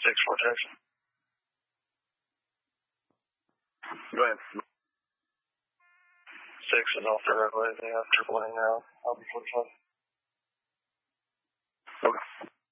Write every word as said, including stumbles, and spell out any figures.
six four Texas. Go ahead. Six is off the roadway. They have triple A now. I'll be forty-five. Okay.